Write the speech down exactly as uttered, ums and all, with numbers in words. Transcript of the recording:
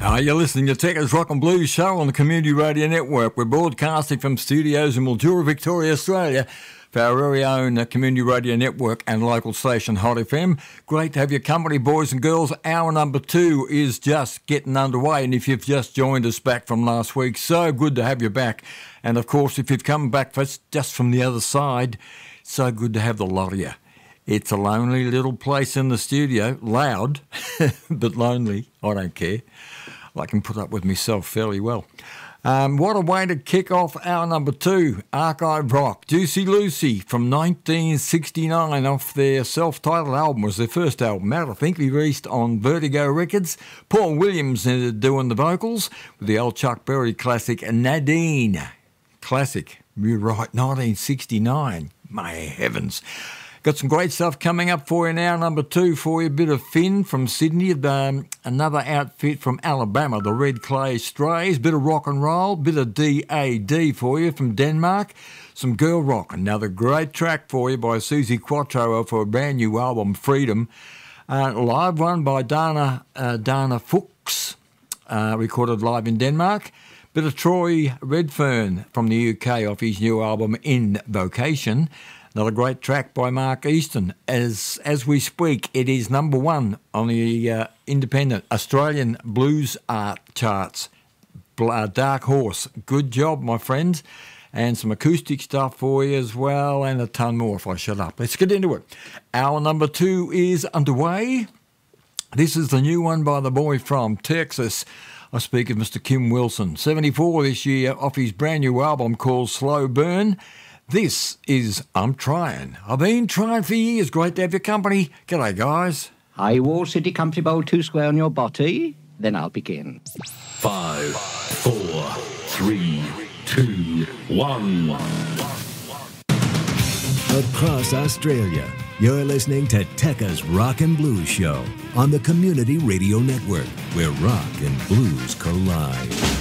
Uh, you're listening to Techers Rock and Blues Show on the Community Radio Network. We're broadcasting from studios in Mildura, Victoria, Australia, for our very own uh, Community Radio Network and local station Hot F M. Great to have your company, boys and girls. Hour number two is just getting underway, and if you've just joined us back from last week, so good to have you back. And of course, if you've come back for, just from the other side, so good to have the lot of you. It's a lonely little place in the studio, loud, but lonely. I don't care. I can put up with myself fairly well. Um, what a way to kick off hour number two. Archive Rock, Juicy Lucy from nineteen sixty-nine off their self-titled album. Was their first album out, I think, released on Vertigo Records. Paul Williams uh, doing the vocals with the old Chuck Berry classic Nadine. Classic, you're right, nineteen sixty-nine. My heavens. Got some great stuff coming up for you now. Number two for you, a bit of Finn from Sydney, um, another outfit from Alabama, the Red Clay Strays, bit of rock and roll, bit of D A D for you from Denmark, some girl rock, another great track for you by Susie Quattro for a brand new album, Freedom, uh, live one by Dana, uh, Dana Fuchs, uh, recorded live in Denmark. Bit of Troy Redfern from the U K off his new album, In Vocation. Another great track by Mark Easton. As as we speak, it is number one on the uh, independent Australian blues art charts. Uh, Dark Horse. Good job, my friends. And some acoustic stuff for you as well, and a ton more if I shut up. Let's get into it. Hour number two is underway. This is the new one by the boy from Texas. I speak of Mister Kim Wilson. seventy-four this year off his brand new album called Slow Burn. This is I'm Trying. I've been trying for years. Great to have your company. G'day, guys. Hi, Wall City Country Bowl, two square on your body. Then I'll begin. Five, four, three, two, one. Across Australia, you're listening to Techers Rock and Blues Show on the Community Radio Network, where rock and blues collide.